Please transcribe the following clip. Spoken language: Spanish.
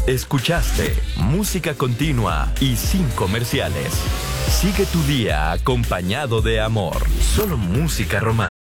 Escuchaste música continua y sin comerciales. Sigue tu día acompañado de amor. Solo música romántica.